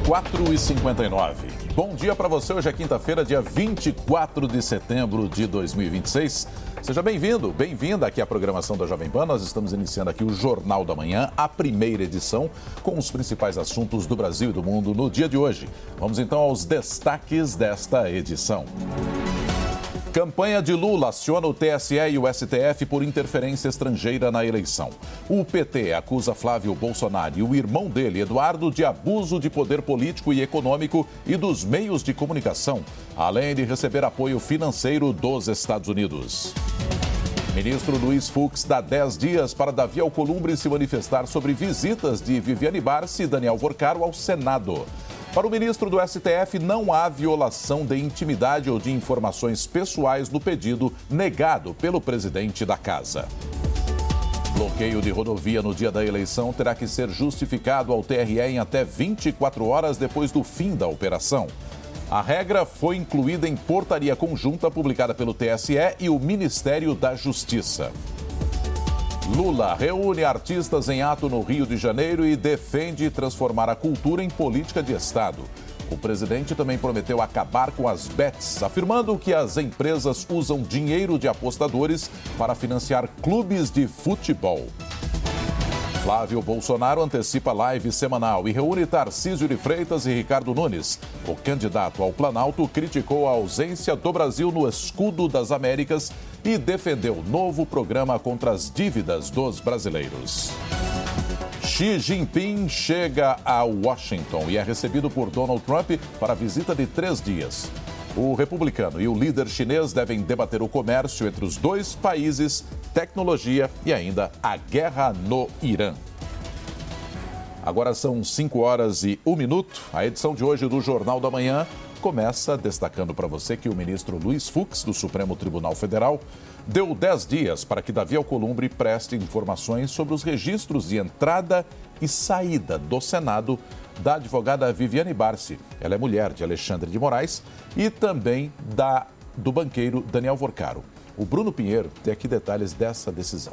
4h59. Bom dia para você. Hoje é quinta-feira, dia 24 de setembro de 2026. Seja bem-vindo, bem-vinda aqui à programação da Jovem Pan. Nós estamos iniciando aqui o Jornal da Manhã, a primeira edição, com os principais assuntos do Brasil e do mundo no dia de hoje. Vamos então aos destaques desta edição. Campanha de Lula aciona o TSE e o STF por interferência estrangeira na eleição. O PT acusa Flávio Bolsonaro e o irmão dele, Eduardo, de abuso de poder político e econômico e dos meios de comunicação, além de receber apoio financeiro dos Estados Unidos. Ministro Luiz Fux dá 10 dias para Davi Alcolumbre se manifestar sobre visitas de Viviane Barsi e Daniel Vorcaro ao Senado. Para o ministro do STF, não há violação de intimidade ou de informações pessoais no pedido negado pelo presidente da Casa. Bloqueio de rodovia no dia da eleição terá que ser justificado ao TRE em até 24 horas depois do fim da operação. A regra foi incluída em portaria conjunta publicada pelo TSE e o Ministério da Justiça. Lula reúne artistas em ato no Rio de Janeiro e defende transformar a cultura em política de Estado. O presidente também prometeu acabar com as bets, afirmando que as empresas usam dinheiro de apostadores para financiar clubes de futebol. Flávio Bolsonaro antecipa live semanal e reúne Tarcísio de Freitas e Ricardo Nunes. O candidato ao Planalto criticou a ausência do Brasil no Escudo das Américas e defendeu novo programa contra as dívidas dos brasileiros. Xi Jinping chega a Washington e é recebido por Donald Trump para visita de 3 dias. O republicano e o líder chinês devem debater o comércio entre os dois países, tecnologia e ainda a guerra no Irã. Agora são 5h01. A edição de hoje do Jornal da Manhã começa destacando para você que o ministro Luiz Fux, do Supremo Tribunal Federal, deu 10 dias para que Davi Alcolumbre preste informações sobre os registros de entrada e saída do Senado da advogada Viviane Barsi. Ela é mulher de Alexandre de Moraes e também do banqueiro Daniel Vorcaro. O Bruno Pinheiro tem aqui detalhes dessa decisão.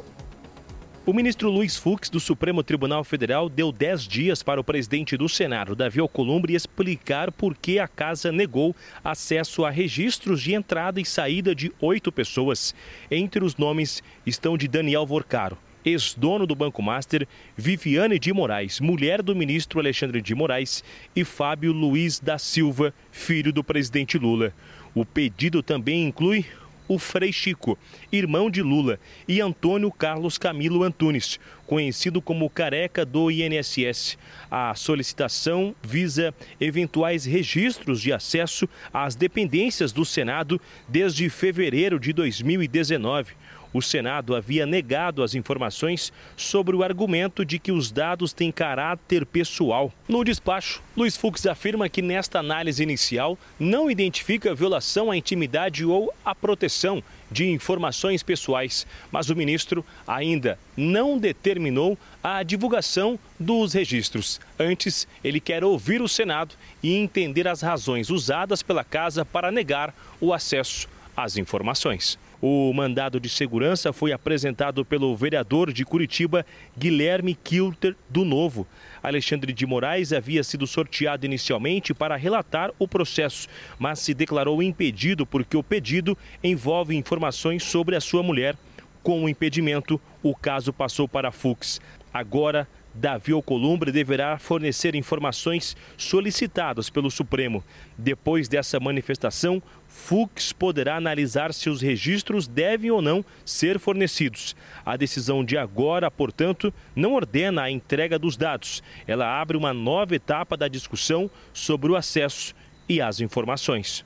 O ministro Luiz Fux, do Supremo Tribunal Federal, deu 10 dias para o presidente do Senado, Davi Alcolumbre, explicar por que a casa negou acesso a registros de entrada e saída de 8 pessoas. Entre os nomes estão de Daniel Vorcaro, ex-dono do Banco Master, Viviane de Moraes, mulher do ministro Alexandre de Moraes, e Fábio Luiz da Silva, filho do presidente Lula. O pedido também inclui o Frei Chico, irmão de Lula, e Antônio Carlos Camilo Antunes, conhecido como Careca do INSS. A solicitação visa eventuais registros de acesso às dependências do Senado desde fevereiro de 2019. O Senado havia negado as informações sobre o argumento de que os dados têm caráter pessoal. No despacho, Luiz Fux afirma que nesta análise inicial não identifica violação à intimidade ou à proteção de informações pessoais, mas o ministro ainda não determinou a divulgação dos registros. Antes, ele quer ouvir o Senado e entender as razões usadas pela Casa para negar o acesso às informações. O mandado de segurança foi apresentado pelo vereador de Curitiba, Guilherme Kilter, do Novo. Alexandre de Moraes havia sido sorteado inicialmente para relatar o processo, mas se declarou impedido porque o pedido envolve informações sobre a sua mulher. Com o impedimento, o caso passou para Fux. Agora, Davi Alcolumbre deverá fornecer informações solicitadas pelo Supremo. Depois dessa manifestação, Fux poderá analisar se os registros devem ou não ser fornecidos. A decisão de agora, portanto, não ordena a entrega dos dados. Ela abre uma nova etapa da discussão sobre o acesso e as informações.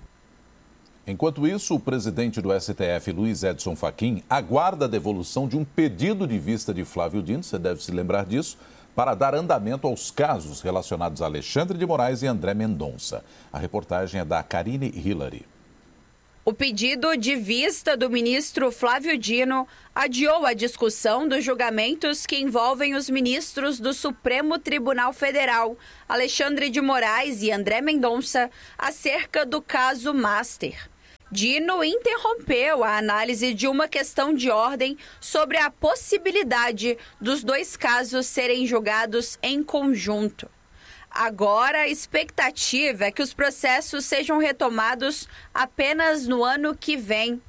Enquanto isso, o presidente do STF, Luiz Edson Fachin, aguarda a devolução de um pedido de vista de Flávio Dino, você deve se lembrar disso, para dar andamento aos casos relacionados a Alexandre de Moraes e André Mendonça. A reportagem é da Karine Hillary. O pedido de vista do ministro Flávio Dino adiou a discussão dos julgamentos que envolvem os ministros do Supremo Tribunal Federal, Alexandre de Moraes e André Mendonça, acerca do caso Master. Dino interrompeu a análise de uma questão de ordem sobre a possibilidade dos dois casos serem julgados em conjunto. Agora, a expectativa é que os processos sejam retomados apenas no ano que vem.